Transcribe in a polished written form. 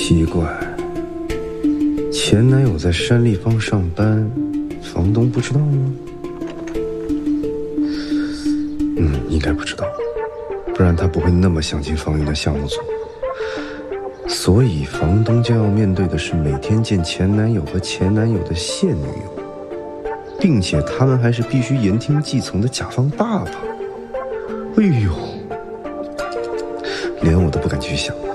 奇怪，前男友在山立方上班，房东不知道吗？应该不知道，不然他不会那么想进房云的项目组。所以房东将要面对的是每天见前男友和前男友的现女友，并且他们还是必须言听计从的甲方爸爸。哎呦，连我都不敢去想。